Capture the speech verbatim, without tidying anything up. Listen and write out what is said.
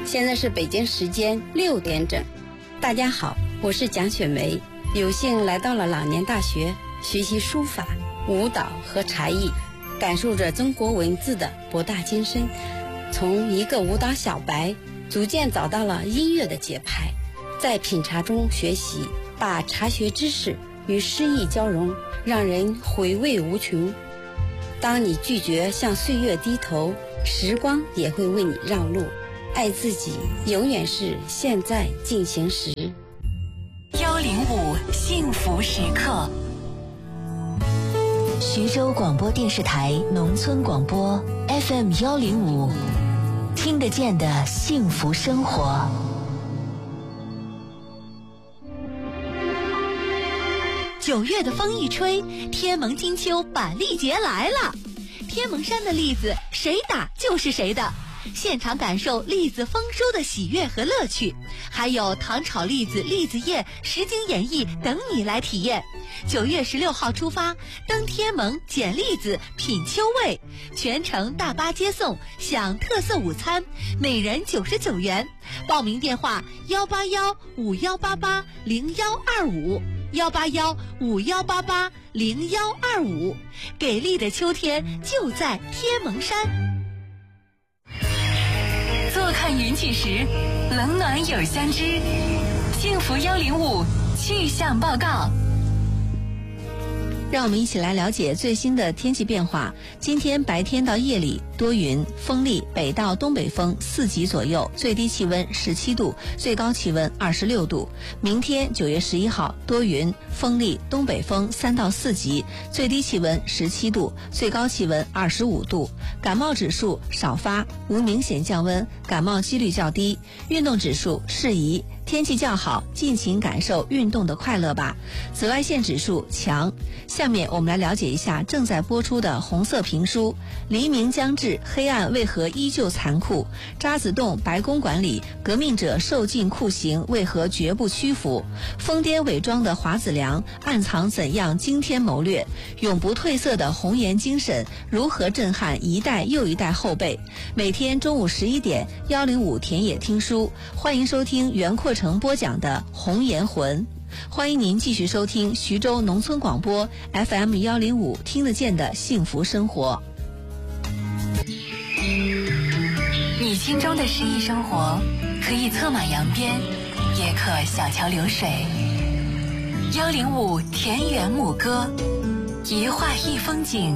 现在是北京时间六点整。大家好，我是蒋雪梅，有幸来到了老年大学学习书法、舞蹈和茶艺，感受着中国文字的博大精深。从一个舞蹈小白，逐渐找到了音乐的节拍，在品茶中学习，把茶学知识与诗意交融，让人回味无穷。当你拒绝向岁月低头，时光也会为你让路。爱自己，永远是现在进行时。 幺零五幸福时刻，徐州广播电视台农村广播 F M 幺零五，听得见的幸福生活。 九月的风一吹，天蒙金秋板栗节来了。天蒙山的栗子，谁打就是谁的。现场感受栗子丰收的喜悦和乐趣，还有糖炒栗子、栗子宴、实景演绎等你来体验。九月十六号出发，登天蒙捡栗子品秋味，全程大巴接送，享特色午餐，每人九十九元。报名电话幺八幺五幺八八零幺二五幺八幺五幺八八零幺二五。给力的秋天就在天蒙山。 坐看云起时，冷暖有相知。幸福幺零五气象报告。 让我们一起来了解最新的天气变化。今天白天到夜里多云，风力北到东北风四级左右，最低气温十七度，最高气温二十六度。明天九月十一号多云，风力东北风三到四级，最低气温十七度，最高气温二十五度。感冒指数少发，无明显降温，感冒几率较低。运动指数适宜，天气较好，尽情感受运动的快乐吧。紫外线指数强。下面我们来了解一下正在播出的红色评书。黎明将至，黑暗为何依旧残酷？渣滓洞白公馆里，革命者受尽酷刑，为何绝不屈服？疯癫伪装的华子良，暗藏怎样惊天谋略？永不褪色的红颜精神，如何震撼一代又一代后辈？每天中午十一点，幺零五田野听书，欢迎收听袁阔成播讲的《红颜魂》。欢迎您继续收听徐州农村广播 F M 幺零五，听得见的幸福生活。 你心中的诗意生活，可以策马扬鞭，也可小桥流水。幺零五田园牧歌，一画一风景，